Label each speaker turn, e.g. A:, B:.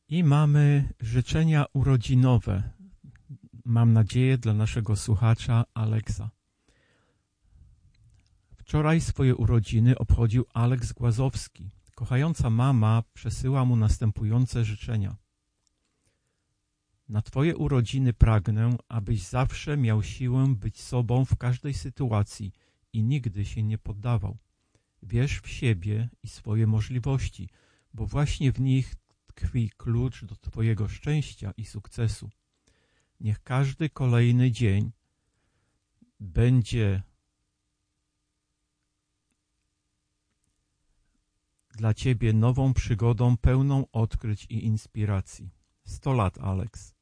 A: I mamy życzenia urodzinowe. Mam nadzieję dla naszego słuchacza Aleksa. Wczoraj swoje urodziny obchodził Aleks Głazowski. Kochająca mama przesyła mu następujące życzenia. Na Twoje urodziny pragnę, abyś zawsze miał siłę być sobą w każdej sytuacji i nigdy się nie poddawał. Wierz w siebie i swoje możliwości, bo właśnie w nich tkwi klucz do Twojego szczęścia i sukcesu. Niech każdy kolejny dzień będzie dla Ciebie nową przygodą pełną odkryć i inspiracji. 100 lat, Aleks.